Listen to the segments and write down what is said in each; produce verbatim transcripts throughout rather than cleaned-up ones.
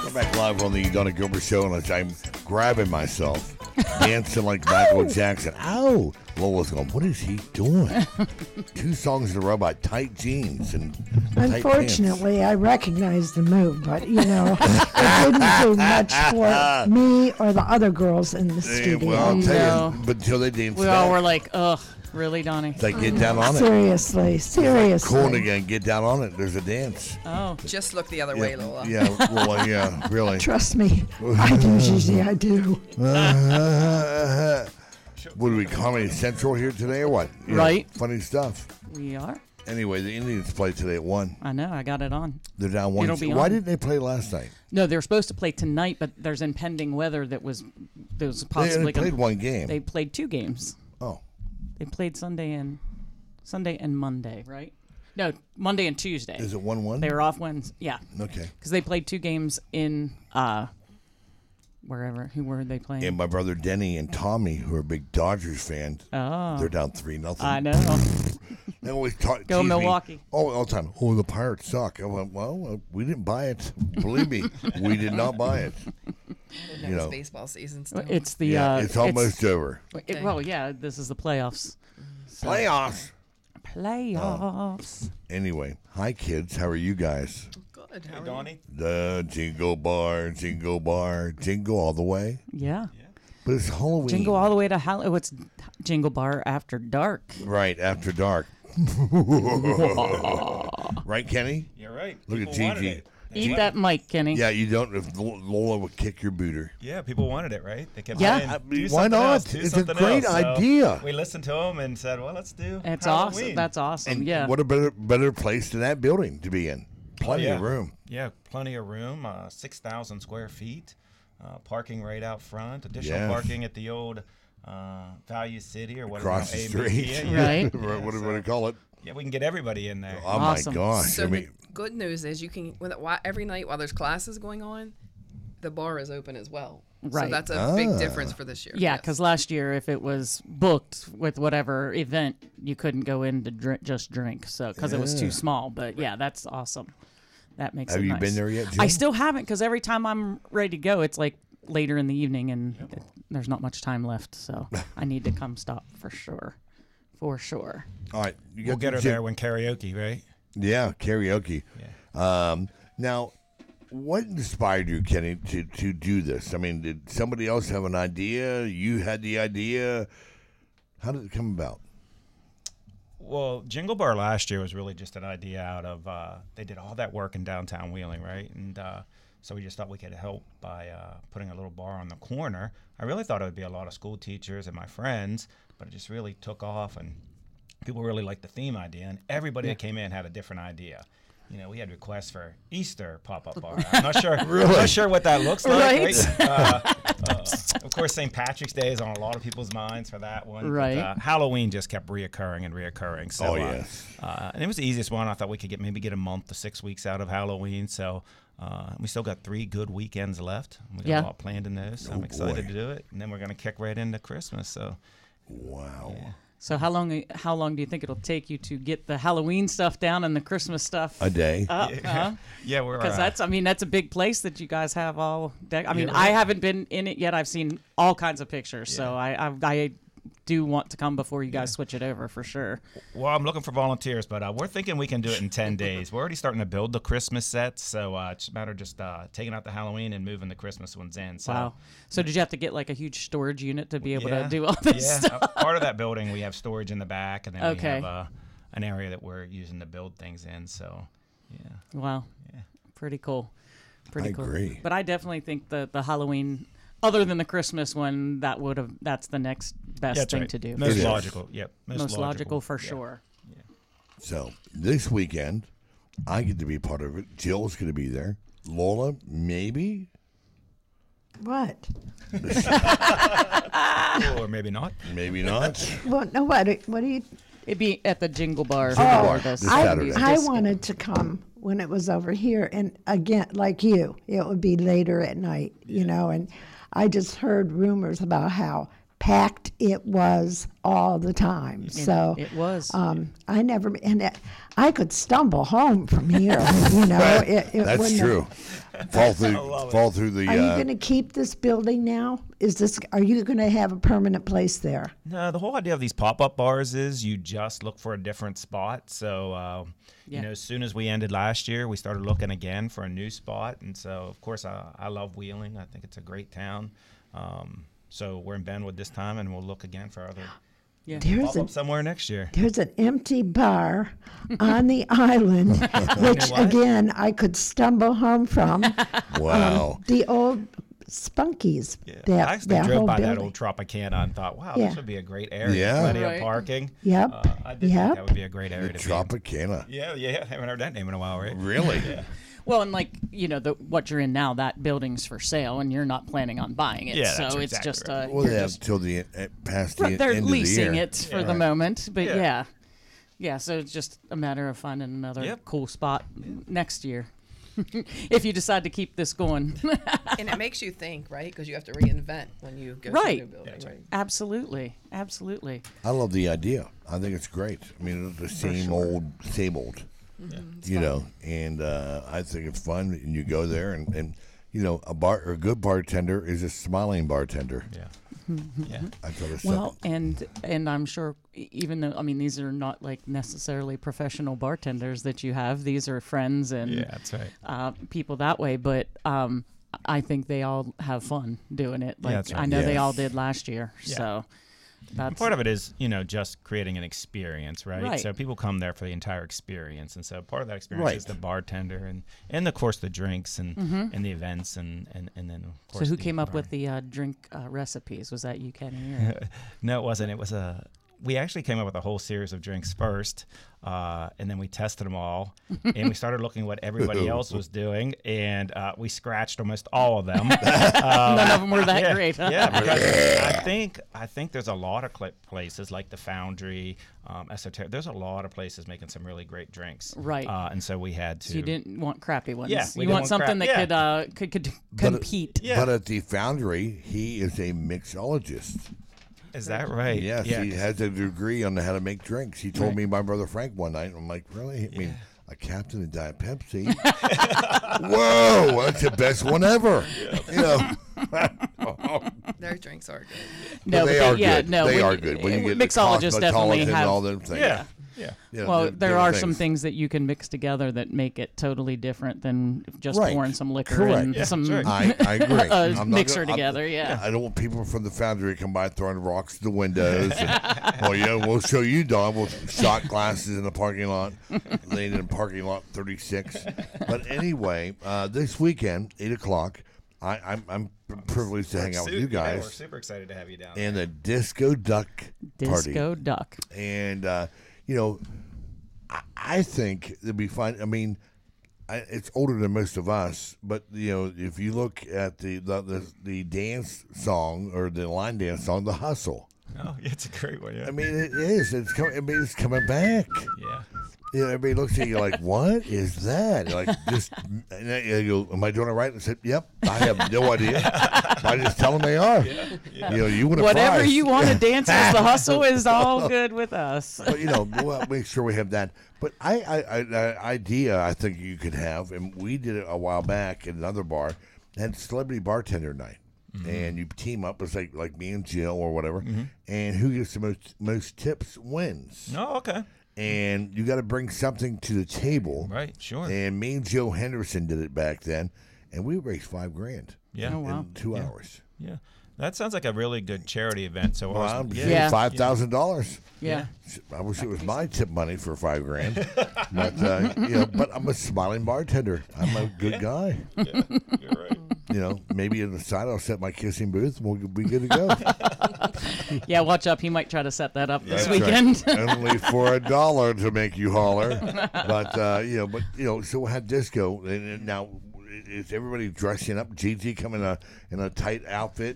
We're back live on the Donna Gilbert Show, and I'm grabbing myself, dancing like Michael Jackson. Ow! Lola's going, what is he doing? Two songs in a row about tight jeans and tight Unfortunately, pants. I recognize the move, but, you know, it didn't do much for me or the other girls in the studio. Well, I'll tell No. you, but until they dance We all were like, ugh, really, Donnie? They get down on it. Seriously, seriously. Cool again, get down on it. There's a dance. Oh. Just look the other Yeah, way, Lola. Yeah, Lola, yeah, really. Trust me, I do, Gigi, I do. What are we, Comedy Central here today or what? You Right. know, funny stuff. We are? Anyway, the Indians play today at one. I know, I got it on. They're down one. It'll be Why on. didn't they play last night? No, they were supposed to play tonight, but there's impending weather that was, that was possibly They only played gonna- one game. They played two games. Oh. They played Sunday and Sunday and Monday, right? No, Monday and Tuesday. Is it one one? They were off Wednesday. Yeah. Okay. Because they played two games in uh, wherever. Who were they playing? And my brother Denny and Tommy, who are big Dodgers fans, Oh. they're down three nothing. I know. They always talk. Go tease me. Milwaukee. Oh, all the time. Oh, the Pirates suck. I went, well, uh, we didn't buy it. Believe me, we did not buy it. You You know. it's baseball season still. It's the. Yeah, uh, it's almost over. It, well, yeah, this is the playoffs. So- Playoffs. Playoffs. Anyway, hi kids. How are you guys? Good. Hey, How are Donnie. The jingle bar, jingle bar, jingle all the way. Yeah. But it's Halloween. Jingle all the way to Hall- oh, it's Jingle Bar After Dark. Right after dark. Right, Kenny? You're right. Look People at wanted Gigi. it. They Eat wanted that mic, Kenny. Yeah, you don't. If Lola would kick your booter. Yeah, people wanted it, right? They kept Yeah. saying, I do mean, why something not? else, do It's a something great else. So idea. we listened to them and said, well, let's do It's Halloween. awesome. That's awesome. And yeah. what a better better place than that building to be in. Plenty yeah. of room. Yeah, plenty of room. Uh, six thousand square feet. Uh, parking right out front. Additional Yes. parking at the old uh, Value City or what Across is the it now? A B C. street. Yeah, Right. yeah, what, what do so- you call it? Yeah, we can get everybody in there. Oh Awesome. my gosh! So I mean, the good news is you can when it, whi- every night while there's classes going on, the bar is open as well. Right. So that's a Ah. big difference for this year. Yeah, Yes. because last year, if it was booked with whatever event, you couldn't go in to drink, just drink. So because it was Yeah. too small. But yeah, that's awesome. That makes have it you nice. been there yet, Jim? I still haven't because every time I'm ready to go, it's like later in the evening and it, there's not much time left. So I need to come stop for sure, for sure. All right, you We'll got get the her Jim- there when karaoke, right? Yeah, karaoke. Yeah. Um, now, what inspired you, Kenny, to, to do this? I mean, did somebody else have an idea? You had the idea. How did it come about? Well, Jingle Bar last year was really just an idea out of uh, they did all that work in downtown Wheeling, right? And uh, so we just thought we could help by uh, putting a little bar on the corner. I really thought it would be a lot of school teachers and my friends, but it just really took off, and people really liked the theme idea. And everybody that came in had a different idea. You know, we had requests for Easter pop-up bar. I'm not sure. I'm not sure what that looks like. Right. Right? Uh, uh, of course, Saint Patrick's Day is on a lot of people's minds for that one. Right. But, uh, Halloween just kept reoccurring and reoccurring. So, Oh, uh, yes. uh, and it was the easiest one. I thought we could get maybe get a month to six weeks out of Halloween. So uh, we still got three good weekends left. We got Yeah. a lot planned in those. So Oh, I'm excited boy. to do it. And then we're going to kick right into Christmas. So Wow. yeah. So how long? How long do you think it'll take you to get the Halloween stuff down and the Christmas stuff A day. up? Huh? Yeah, we're Because uh, that's, I mean, that's a big place that you guys have all. Dec- I mean, Yeah, I right. haven't been in it yet. I've seen all kinds of pictures, so Yeah. I, I, I do want to come before you guys switch it over for sure. Well, I'm looking for volunteers, but uh, we're thinking we can do it in ten days. We're already starting to build the Christmas sets, so uh, it's a matter of just uh, taking out the Halloween and moving the Christmas ones in. So, Wow. So did you have to get like a huge storage unit to be able yeah, to do all this yeah. stuff? Uh, part of that building, we have storage in the back, and then Okay. we have uh, an area that we're using to build things in. So, yeah. Wow. Yeah. Pretty cool. Pretty I cool. agree. But I definitely think the the Halloween, other than the Christmas one, that would have that's the next best That's thing right. to do. Most It is. logical. Yep. Most, Most logical, for Yeah. sure. So this weekend, I get to be part of it. Jill's going to be there. Lola, maybe. What? Or maybe not. Maybe not. Well, no, what? What do you? It'd be at the Jingle Bar. Jingle Bar this this I, Saturday. I wanted to come when it was over here, and again, like you, it would be later at night, you know. And I just heard rumors about how packed it was all the time. So it was. Um, I never, and it, I could stumble home from here. You know, it, it That's wouldn't true. have- Fall through, fall through the. Are you Uh, going to keep this building now? Is this? Are you going to have a permanent place there? No, the whole idea of these pop-up bars is you just look for a different spot. So, uh, Yeah. you know, as soon as we ended last year, we started looking again for a new spot. And so, of course, I, I love Wheeling. I think it's a great town. Um, so we're in Benwood this time, and we'll look again for other Yeah. There's pop a up somewhere next year. There's an empty bar on the island, which what? again I could stumble home from. wow. The old Spunkies. Yeah. That, I actually that drove whole by building. that old Tropicana and thought, wow, Yeah. this would be a great area. Yeah. Plenty Right. of parking. Yep. Uh, I did Yep. think that would be a great area The to be in. Tropicana. Yeah, yeah. Haven't heard that name in a while, right? Really? Well, and like you know, the what you're in now, that building's for sale, and you're not planning on buying it. Yeah, so that's it's exactly just right. uh, Well, you're they have just- till the uh, past the right, they're end of leasing the year. it for Yeah. the moment, but Yeah. yeah. yeah, So it's just a matter of finding another Yep. cool spot next year, if you decide to keep this going. And it makes you think, right? Because you have to reinvent when you go to a Right. new building. Right. Absolutely, absolutely. I love the idea. I think it's great. I mean, it's the same old, same old. You know, and uh, I think it's fun. And you go there, and, and you know, a bar, a good bartender is a smiling bartender. Yeah. Yeah. I tell this Well, and and I'm sure, e- even though I mean these are not like necessarily professional bartenders that you have. These are friends and Yeah, that's right. uh, people that way. But um, I think they all have fun doing it. Like that's right. I know they Yes. all did last year. Yeah. So that's Part of it is, you know, just creating an experience, right? Right. So people come there for the entire experience, and so part of that experience Right. is the bartender and, and of course, the drinks and, and the events, and, and, and then of Mm-hmm. So course. who the came up bar. with the uh, drink uh, recipes? Was that you, Kenny? Or? No, it wasn't. It was a. We actually came up with a whole series of drinks first, uh, and then we tested them all, and we started looking what everybody else was doing, and uh, we scratched almost all of them. None of them were that yeah, great. Huh? yeah, because I think I think there's a lot of cl- places like the Foundry, um, Esoteric. There's a lot of places making some really great drinks, Right. Uh, and so we had to. So you didn't want crappy ones. Yeah, we you didn't want want something crap- that yeah. could uh, could could compete. Yeah. But at the Foundry, he is a mixologist. Is that right? Yes, Yeah. he has a degree on how to make drinks. He told Right. me my brother Frank one night. I'm like, really? I mean, a captain of Diet Pepsi. Whoa, that's the best one ever. You know, Their drinks are good. No, they but are yeah, good. no, They when are you- good. When you uh, get the mixologists definitely cosmetologist and have. all them things. Yeah. Yeah. You know, Well, they're- there they're are some things. things that you can mix together that make it totally different than just Right. pouring some liquor Correct. and Yeah, some sure. I, I agree. a I'm not mixer gonna- I'm- together. Yeah. I don't want people from the Foundry to come by throwing rocks at the windows. And, well, yeah, we'll show you, Don. We'll shot glasses in the parking lot, laying in parking lot thirty-six. But anyway, uh, this weekend, eight o'clock, I, I'm, I'm privileged to hang out with you Yeah, we're guys super excited to have you down. and the Disco Duck party. Disco Duck. And, uh, you know, I, I think it'd be fun. I mean, I, it's older than most of us, but, you know, if you look at the, the, the, the dance song or the line dance song, The Hustle. Oh, yeah, it's a great one. Yeah. I mean, it is. It's coming. I mean, it's coming back. yeah. You know, everybody looks at you like, "What is that?" You're like, just and then you go, "Am I doing it right?" And I said, "Yep." I have no idea. I just tell them they are. You know, you want Whatever you want to dance as the hustle is all good with us. But you know, we'll make sure we have that. But I, I, I, I idea I think you could have, and we did it a while back at another bar, and celebrity bartender night. And you team up, it's like like me and Jill or whatever, and who gets the most most tips wins. Oh, okay. And you got to bring something to the table. Right. Sure. And me and Joe Henderson did it back then, and we raised five grand yeah. Oh, wow. in two Yeah. hours. Yeah. That sounds like a really good charity event. So, Well, ours- I'm yeah. Yeah. five thousand dollars. Yeah. I wish it was my tip money for five grand, but uh, you know, but I'm a smiling bartender. I'm a good guy. Yeah, you're right. You know, maybe on the side I'll set my kissing booth and we'll be good to go. Yeah, watch up. He might try to set that up this That's weekend. right. Only for a dollar to make you holler. But uh, you know, but you know, so we had disco, and, and now is everybody dressing up? Gigi come in a in a tight outfit,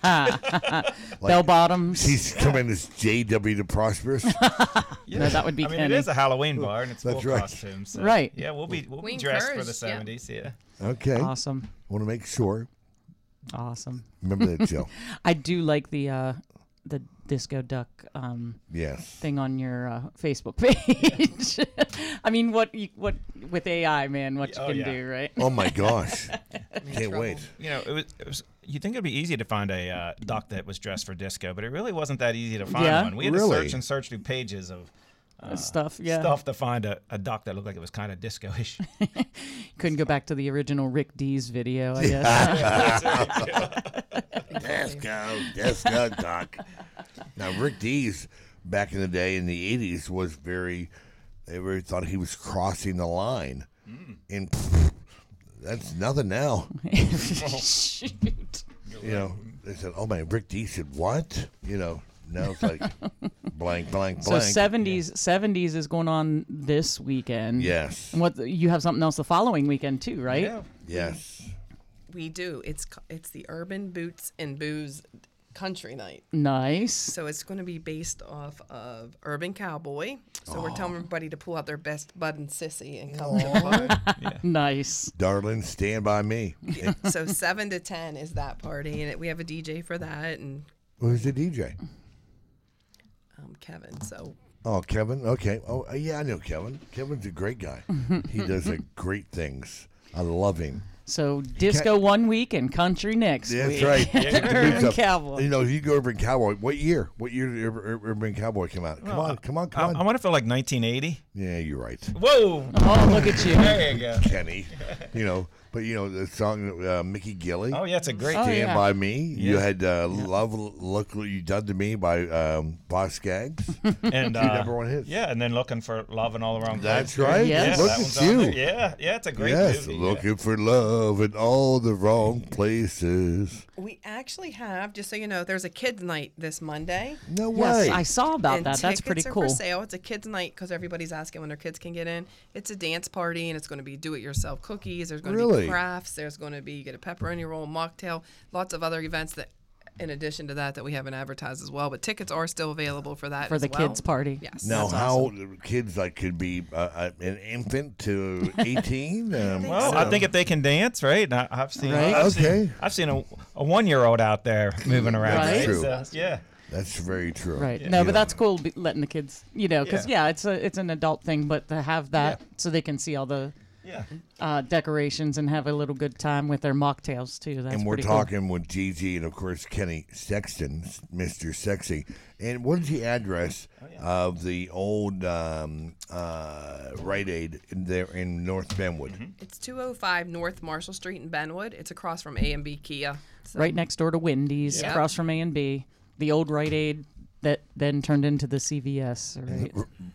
Bell bottoms. she's coming as J W the Prosperous. Yeah. No, that would be I mean, Kenny. it is a Halloween bar, and it's That's full right. costume. So, Right. Yeah, we'll be we'll We be dressed for the encourage, yeah. seventies. Yeah. Okay, Awesome. want to make sure. Awesome. Remember that, Joe. I do like the uh, the Disco Duck um, Yes. thing on your uh, Facebook page. I mean, what you, what with A I, man, what you Oh, can yeah. do, right? Oh my gosh. Can't trouble. wait. You know, it was, it was. You think it'd be easy to find a uh, duck that was dressed for disco, but it really wasn't that easy to find Yeah? one. We had Really? to search and search through pages of uh, Stuff, yeah. stuff to find a, a duck that looked like it was kind of disco-ish. Couldn't go back to the original Rick D's video, I guess. Disco, disco duck. Now, Rick Dees, back in the day in the eighties, was very, they very thought he was crossing the line. And pff, that's nothing now. Shoot. You know, they said, oh man, Rick Dees said, what? You know, now it's like blank, blank, So blank. seventies, seventies is going on this weekend. Yes. And what you have something else the following weekend too, right? Yeah. Yes. We do. It's c- it's the Urban Boots and Booze Country Night. Nice. So it's going to be based off of Urban Cowboy. So we're telling everybody to pull out their best bud and sissy and come to the party. Nice. Darling, stand by me. So seven to ten is that party, and it, we have a D J for that, and Who's the D J? um, Kevin. So Oh, Kevin. Okay. Oh, uh, yeah, I know Kevin. Kevin's a great guy. He does uh, great things. I love him. So disco one week and country next That's week. right. Urban So, Cowboy. You know, you go Urban Cowboy. What year? What year did Ur- Ur- Urban Cowboy come out? Come on, come on, I, come I on. want to feel like nineteen eighty. Yeah, you're right, Whoa! Oh, look at you. There you go. Kenny. You know, but you know the song uh, Mickey Gilley. Oh yeah, it's a great. Oh, Stand yeah. by Me. You Yeah. had uh, Love, Look What You Done to Me by um, Boss Skaggs. And Two uh, number one hits. Yeah, and then looking for love and all around. That's Cloud right. Street. Yes. Yeah, Look that at one's on you. there. Yeah, yeah, it's a great Yes, movie. looking for love in all the wrong places. we actually have, just so you know, there's a kids' night this Monday. No Yes, way. I saw about and that. That's tickets pretty are cool. for sale. It's a kids' night because everybody's asking when their kids can get in. It's a dance party, and it's going to be do-it-yourself cookies. There's going to Really? be crafts. There's going to be you get a pepperoni roll, mocktail, lots of other events that, in addition to that, that we haven't advertised as well. But tickets are still available for that For as the well. kids' party. Yes. Now, That's how awesome. kids like could be uh, uh, an infant to eighteen? Um, Well, I think if they can dance, right? And I, I've seen. Right. I've Okay. Seen, I've seen a, a one-year-old out there moving around. Right. Right. True. So, yeah. that's very true. Right. Yeah. No, Yeah. but that's cool be- letting the kids, you know, because Yeah. yeah. it's a it's an adult thing, but to have that Yeah. so they can see all the Yeah. uh, decorations and have a little good time with their mocktails too. That's And we're pretty cool. talking with Gigi and of course Kenny Sexton, Mister Sexy. And what is the address of the old um, uh, Rite Aid in there in North Benwood? It's two oh five North Marshall Street in Benwood. It's across from A and B Kia. So Right next door to Wendy's, Yep. across from A and B, the old Rite Aid that then turned into the C V S. Right?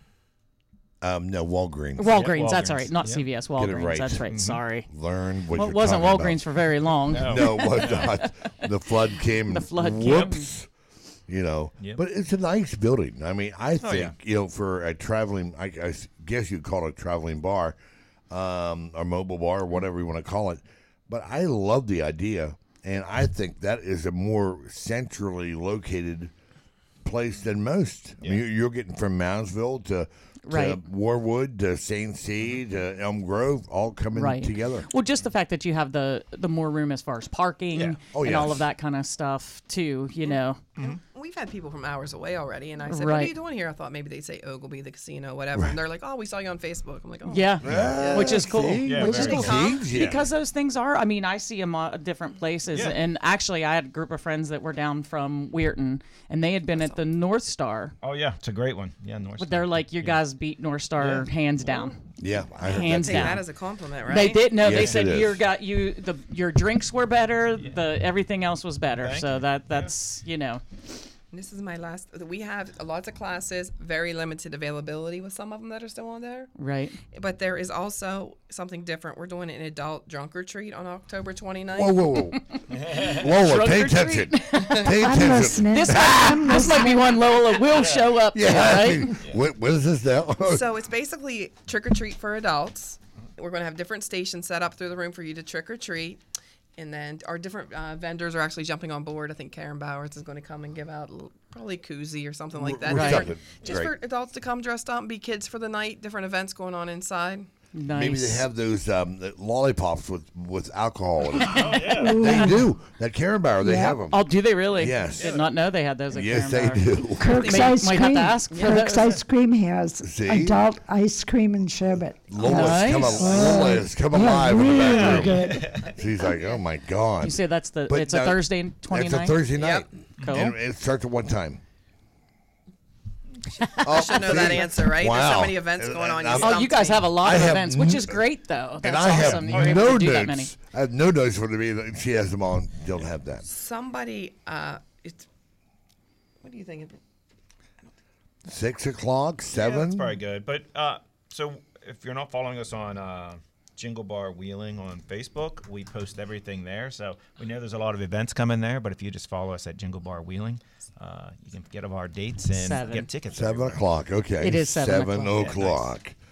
Um, no, Walgreens. Walgreens, that's all Walgreens. right. Not Yep. C V S, Get it Walgreens. right. That's right. Sorry. Learn what Well, you're it wasn't talking Walgreens about. for very long. No. No, it was not. The flood came. The flood came. Whoops. You know, Yep. but it's a nice building. I mean, I think Oh, yeah. you know for a traveling, I, I s- guess you'd call it a traveling bar, um, or mobile bar, or whatever you want to call it. But I love the idea, and I think that is a more centrally located place than most. I mean, you're, you're getting from Moundsville to, to Right. Warwood to Saint C to Elm Grove, all coming Right. together. Well, just the fact that you have the the more room as far as parking Yeah. Oh, and all yes. of that kind of stuff too. You know. And we've had people from hours away already, and I said, "What Right. are you doing here?" I thought maybe they'd say Ogilvy, the casino, whatever, and they're like, "Oh, we saw you on Facebook." I'm like, "Oh, Yeah. Ah, Which is cool. see? Yeah, Which is very cool. cool. See? Yeah. Because those things are, I mean, I see them at different places. Yeah. And actually, I had a group of friends that were down from Weirton, and they had been at the North Star. Oh yeah, it's a great one. Yeah, North. But they're like, you guys beat North Star Yeah. hands down. Yeah, I heard Hands that. take down. that as a compliment, right?" They did no. they Yes, said it your is. got you the your drinks were better. The everything else was better. Thank so you. that that's you know And this is my last. We have lots of classes, very limited availability with some of them that are still on there. right. But there is also something different. We're doing an adult drunk retreat on October twenty-ninth. Whoa, whoa, whoa. whoa, whoa, Trunk pay or attention. Pay I'm attention. listening. This might, this might be one Lola will show up. Yeah, to, I right. mean, what, what is this now? So it's basically trick or treat for adults. We're going to have different stations set up through the room for you to trick or treat. And then our different uh, vendors are actually jumping on board. I think Karen Bowers is going to come and give out l- probably a koozie or something like that. Right. Just, for, Something. just Great. for adults to come dressed up and be kids for the night. Different events going on inside. Nice. Maybe they have those um, lollipops with, with alcohol in it. Oh yeah. They do. That Karen Bauer, they Yeah. have them. Oh, do they really? Yes. Did not know they had those at Yes, they Karen Bauer. do. Kirk's May- Ice might Cream. have to ask for Kirk's those. Ice Cream has See? adult ice cream and sherbet. Lola's Nice. come, al- Lola has come Yeah, alive in the really back room. good. She's like, oh my God. You say that's the, But it's a now- Thursday, It's a twenty-ninth? Thursday night. Cool. And it starts at what time? I should know that answer, right? There's so Wow. many events going on. Oh, Oh, you stumped guys me. have a lot I of have events, which n- is great, though. That's and I have awesome. that You're able no to do that many. notes. I have no notes for me. that She has them on. Don't have that. Somebody, uh, it's, what do you think? Six o'clock, Yeah, seven. that's probably good. But uh, so if you're not following us on uh, Jingle Bar Wheeling on Facebook, we post everything there. So we know there's a lot of events coming there. But if you just follow us at Jingle Bar Wheeling, uh, you can get our dates and Seven. get tickets. Seven everywhere. o'clock. Okay. It is seven Seven o'clock. Yeah, o'clock.